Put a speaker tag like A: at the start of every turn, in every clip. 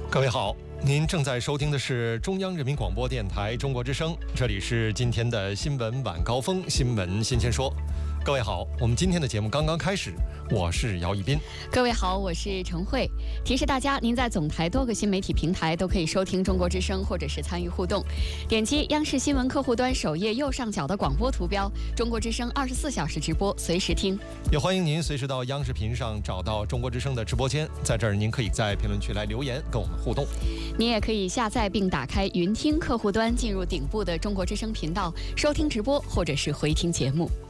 A: 各位好，您正在收听的是中央人民广播电台中国之声，这里是今天的新闻晚高峰，新闻新鲜说。各位好，我们今天的节目刚刚开始，我是姚一斌。
B: 各位好，我是陈慧。提示大家，您在总台多个新媒体平台都可以收听中国之声，或者是参与互动。点击央视新闻客户端首页右上角的广播图标，中国之声24小时直播，随时听。
A: 也欢迎您随时到央视频上找到中国之声的直播间，在这儿您可以在评论区来留言跟我们互动。
B: 您也可以下载并打开云听客户端，进入顶部的中国之声频道，收听直播或者是回听节目。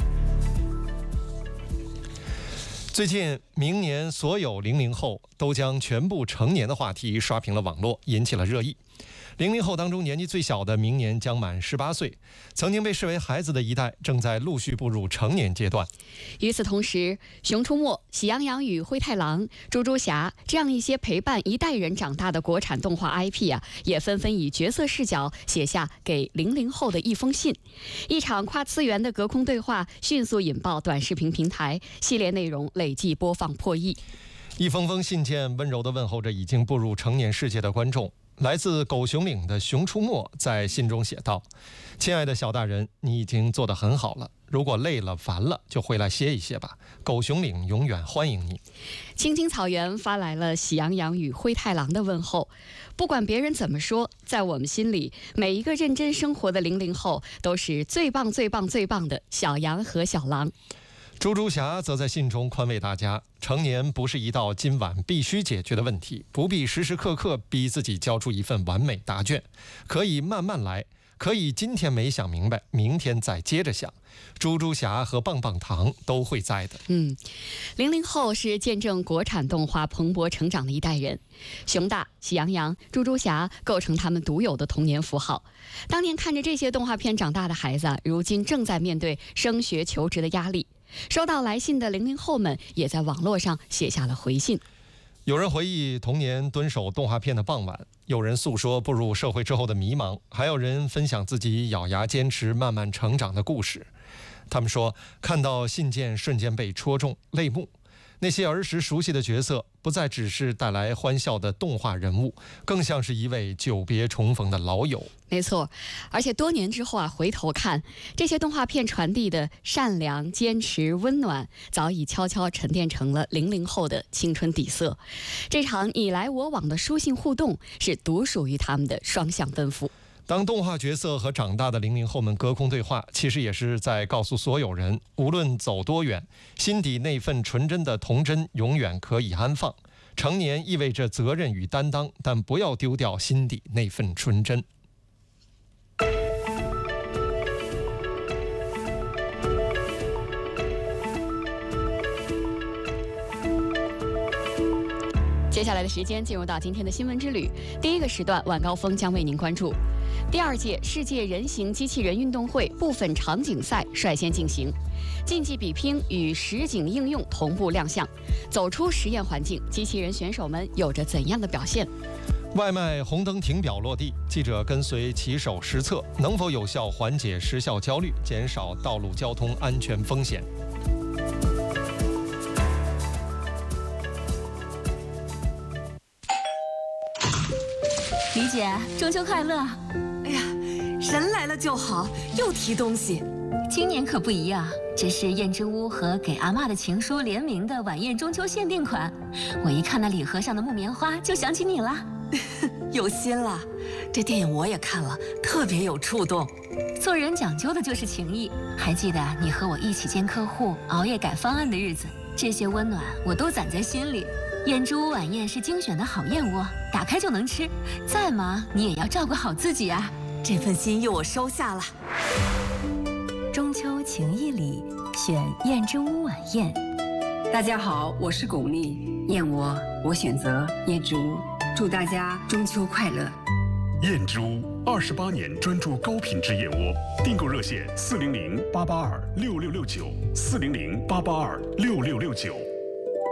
A: 最近，明年所有00后都将全部成年的话题刷屏了网络，引起了热议。00后当中年纪最小的明年将满18岁，曾经被视为孩子的一代正在陆续步入成年阶段。
B: 与此同时，《熊出没》《喜羊羊与灰太狼》《猪猪侠》这样一些陪伴一代人长大的国产动画 IP 也纷纷以角色视角写下给00后的一封信。一场跨次元的隔空对话迅速引爆短视频平台，系列内容累计播放破亿。
A: 一封封信件温柔地问候着已经步入成年世界的观众。来自狗熊岭的熊出没在信中写道：亲爱的小大人，你已经做得很好了，如果累了烦了就回来歇一歇吧，狗熊岭永远欢迎你。
B: 青青草原发来了喜羊羊与灰太狼的问候，不管别人怎么说，在我们心里，每一个认真生活的00后都是最棒最棒最棒的小羊和小狼。
A: 猪猪侠则在信中宽慰大家，成年不是一道今晚必须解决的问题，不必时时刻刻逼自己交出一份完美答卷，可以慢慢来，可以今天没想明白，明天再接着想。猪猪侠和棒棒糖都会在的。
B: 00后是见证国产动画蓬勃成长的一代人，熊大、喜羊羊、猪猪侠构成他们独有的童年符号。当年看着这些动画片长大的孩子，如今正在面对升学求职的压力。收到来信的00后们也在网络上写下了回信。
A: 有人回忆童年蹲守动画片的傍晚，有人诉说步入社会之后的迷茫，还有人分享自己咬牙坚持慢慢成长的故事。他们说，看到信件瞬间被戳中，泪目。那些儿时熟悉的角色不再只是带来欢笑的动画人物，更像是一位久别重逢的老友。
B: 没错，而且多年之后回头看，这些动画片传递的善良、坚持、温暖，早已悄悄沉淀成了00后的青春底色。这场你来我往的书信互动，是独属于他们的双向奔赴。
A: 当动画角色和长大的00后们隔空对话，其实也是在告诉所有人，无论走多远，心底那份纯真的童真永远可以安放。成年意味着责任与担当，但不要丢掉心底那份纯真。
B: 接下来的时间进入到今天的新闻之旅，第一个时段晚高峰将为您关注第2届世界人形机器人运动会部分场景赛率先进行，竞技比拼与实景应用同步亮相。走出实验环境，机器人选手们有着怎样的表现？
A: 外卖红灯停表落地，记者跟随骑手实测，能否有效缓解时效焦虑，减少道路交通安全风险？
C: 李姐，中秋快乐！
D: 哎呀，人来了就好，又提东西。
C: 今年可不一样，这是燕之屋和给阿嬷的情书联名的晚宴中秋限定款。我一看那礼盒上的木棉花，就想起你了。
D: 有心了，这电影我也看了，特别有触动。
C: 做人讲究的就是情谊。还记得你和我一起见客户、熬夜改方案的日子，这些温暖我都攒在心里。燕之屋晚宴是精选的好燕窝，打开就能吃。再忙你也要照顾好自己啊！
D: 这份心意我收下了。
E: 中秋情谊里，选燕之屋晚宴。
F: 大家好，我是巩俐，燕窝我选择燕之屋，祝大家中秋快乐。
G: 燕之屋28年专注高品质燕窝，订购热线400-882-6669，400-882-6669。